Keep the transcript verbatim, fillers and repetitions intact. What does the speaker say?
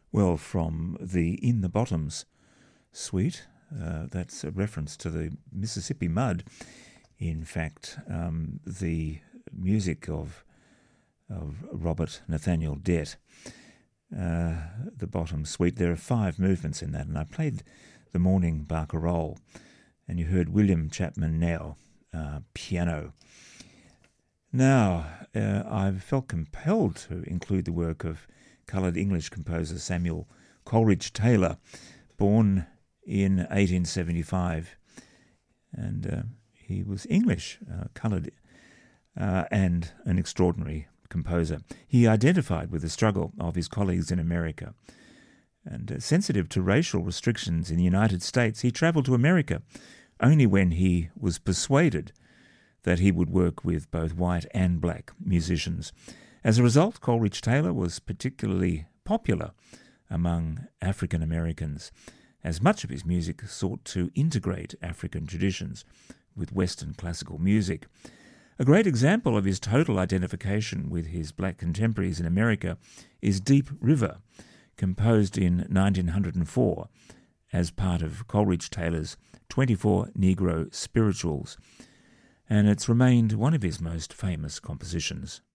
Well, from the In the Bottoms suite, uh, that's a reference to the Mississippi Mud. In fact, um, the music of of Robert Nathaniel Dett, uh, the Bottom Suite. There are five movements in that, and I played the Morning Barcarolle, and you heard William Chapman Nell, uh, piano. Now, uh, I felt compelled to include the work of coloured English composer Samuel Coleridge Taylor, born in eighteen seventy-five, and uh, he was English, uh, coloured, uh, and an extraordinary composer. He identified with the struggle of his colleagues in America, and uh, sensitive to racial restrictions in the United States, he travelled to America only when he was persuaded that he would work with both white and black musicians. As a result, Coleridge Taylor was particularly popular among African Americans, as much of his music sought to integrate African traditions with Western classical music. A great example of his total identification with his black contemporaries in America is Deep River, composed in nineteen oh four as part of Coleridge Taylor's twenty-four Negro Spirituals, and it's remained one of his most famous compositions.